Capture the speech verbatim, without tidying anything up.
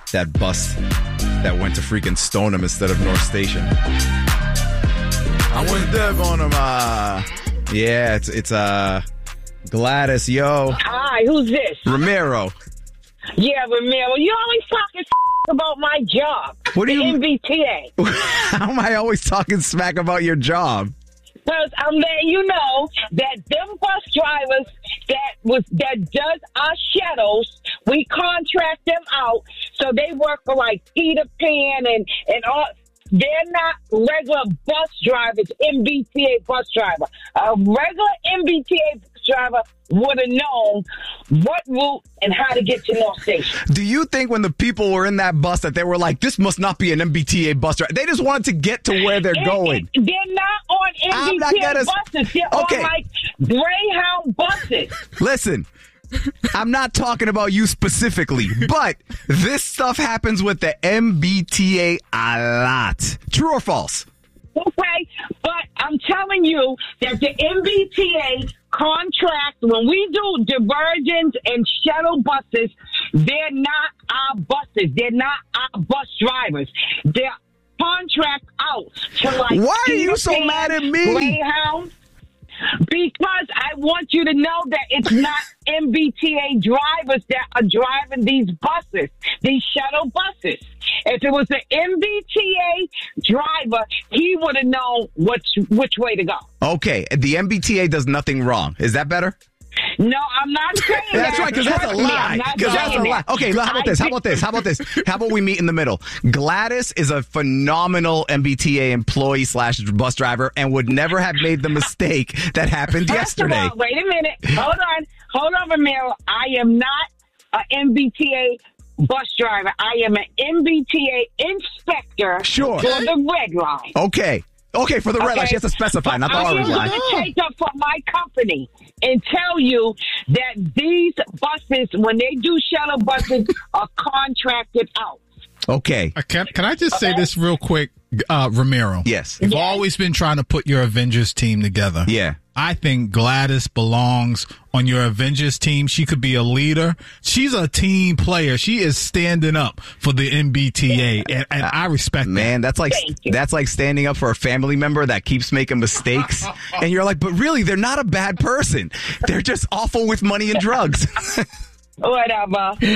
that bus that went to freaking Stoneham instead of North Station. I went dev on him. Uh, yeah, it's it's uh Gladys, yo. Hi, who's this? Ramiro. Yeah, Ramiro. You always talking about my job. What do the you? M B T A. How am I always talking smack about your job? Because I'm letting you know that them bus drivers that was that does our shuttles, we contract them out, so they work for like Peter Pan and and all. They're not regular bus drivers, M B T A bus driver. A regular M B T A bus driver would have known what route and how to get to North Station. Do you think when the people were in that bus that they were like, this must not be an M B T A bus driver? They just wanted to get to where they're it, going. It, they're not on M B T A gonna... buses. They're okay. on like Greyhound buses. Listen. I'm not talking about you specifically, but this stuff happens with the M B T A a lot. True or false? Okay, but I'm telling you that the M B T A contract, when we do diversions and shuttle buses, they're not our buses. They're not our bus drivers. They're contract out to like Why are you Peter so Pan, mad at me? Greyhound. Because I want you to know that it's not M B T A drivers that are driving these buses, these shuttle buses. If it was an M B T A driver, he would have known which, which way to go. Okay, the M B T A does nothing wrong. Is that better? No, I'm not saying that. That's right, because that's a Trust me, I'm lie. not Because that's a saying lie. that. Okay, how about this? How about this? How about this? How about we meet in the middle? Gladys is a phenomenal M B T A employee slash bus driver and would never have made the mistake that happened First yesterday. Of all, wait a minute. Hold on. Hold on, Ramiro. I am not an M B T A bus driver. I am an M B T A inspector Sure. for the red line. Okay. Okay, for the red Okay. line. She has to specify, not the I orange am line. going to take up for my company and tell you that these buses, when they do shuttle buses, are contracted out. Okay. Uh, Can, can I just say this real quick, uh, Ramiro? Yes. You've Yes. always been trying to put your Avengers team together. Yeah. I think Gladys belongs on your Avengers team. She could be a leader. She's a team player. She is standing up for the M B T A, and, and I respect Man, that. that's like Thank you. that's like standing up for a family member that keeps making mistakes, and you're like, but really, they're not a bad person. They're just awful with money and drugs. Whatever.